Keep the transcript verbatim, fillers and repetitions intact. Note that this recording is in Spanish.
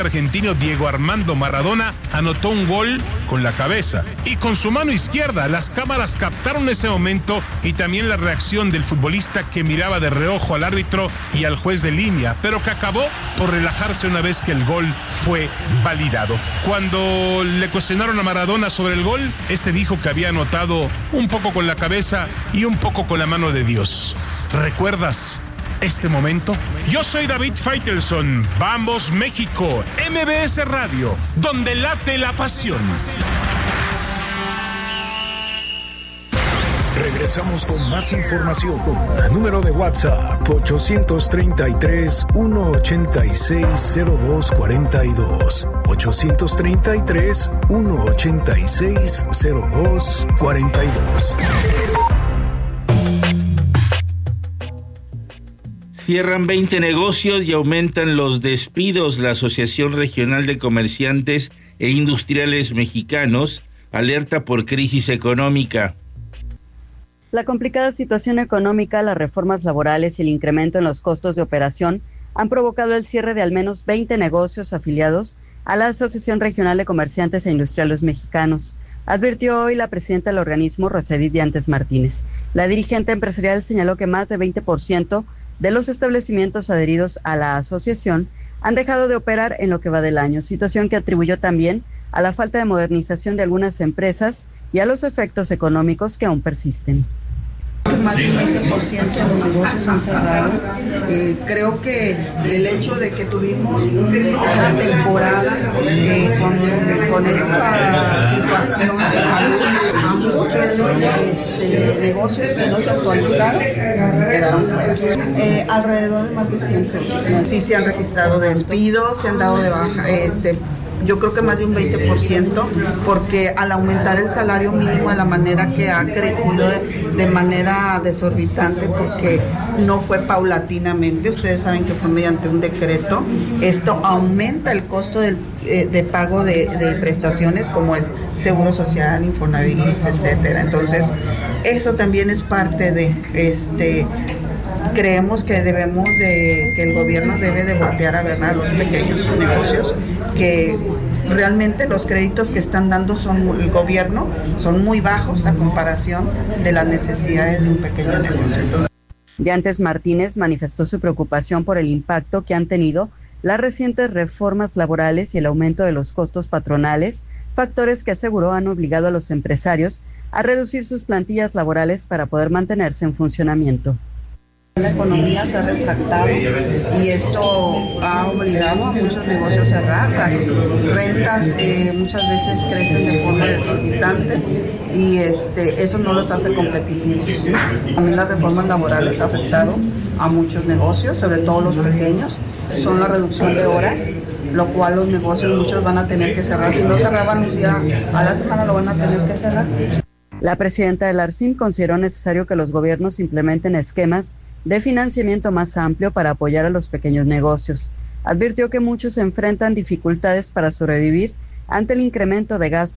argentino Diego Armando Maradona anotó un gol con la cabeza y con su mano izquierda. Las cámaras captaron ese momento y también la reacción del futbolista que miraba de reojo al árbitro y al juez de línea, pero que acabó por relajarse una vez que el gol fue validado. Cuando le cuestionaron a Maradona sobre el gol, este dijo que había anotado un poco con la cabeza y un poco con la mano de Dios. ¿Recuerdas este momento? Yo soy David Faitelson. Vamos México, M B S Radio, donde late la pasión. Regresamos con más información. Número de WhatsApp ocho tres tres, uno ocho seis, cero dos cuatro dos. ocho tres tres, uno ocho seis, cero dos cuatro dos. Cierran veinte negocios y aumentan los despidos. La Asociación Regional de Comerciantes e Industriales Mexicanos alerta por crisis económica. La complicada situación económica, las reformas laborales y el incremento en los costos de operación han provocado el cierre de al menos veinte negocios afiliados a la Asociación Regional de Comerciantes e Industriales Mexicanos, advirtió hoy la presidenta del organismo, Rosa Edith Diantes Martínez. La dirigente empresarial señaló que más de veinte por ciento de los establecimientos adheridos a la asociación han dejado de operar en lo que va del año, situación que atribuyó también a la falta de modernización de algunas empresas y a los efectos económicos que aún persisten. Más del veinte por ciento de los negocios han cerrado. Eh, creo que el hecho de que tuvimos una temporada eh, con, con esta situación de salud, a muchos este, negocios que no se actualizaron quedaron fuera. Eh, alrededor de más de ciento. Sí se han registrado despidos, se han dado de baja. Este, Yo creo que más de un veinte por ciento, porque al aumentar el salario mínimo de la manera que ha crecido de, de manera desorbitante, porque no fue paulatinamente, ustedes saben que fue mediante un decreto, esto aumenta el costo del, eh, de pago de, de prestaciones como es Seguro Social, Infonavit, etcétera. Entonces, eso también es parte de este... Creemos que debemos de, que el gobierno debe de voltear a ver a los pequeños negocios, que realmente los créditos que están dando son el gobierno son muy bajos a comparación de las necesidades de un pequeño negocio. Entonces, Diantes Martínez manifestó su preocupación por el impacto que han tenido las recientes reformas laborales y el aumento de los costos patronales, factores que aseguró han obligado a los empresarios a reducir sus plantillas laborales para poder mantenerse en funcionamiento. La economía se ha retractado y esto ha obligado a muchos negocios a cerrar. Las rentas eh, muchas veces crecen de forma desorbitante y este, eso no los hace competitivos, ¿sí? También las reformas laborales han afectado a muchos negocios, sobre todo los pequeños. Son la reducción de horas, lo cual los negocios muchos van a tener que cerrar. Si no cerraban un día a la semana, lo van a tener que cerrar. La presidenta del ARCIM consideró necesario que los gobiernos implementen esquemas de financiamiento más amplio para apoyar a los pequeños negocios. Advirtió que muchos enfrentan dificultades para sobrevivir ante el incremento de gastos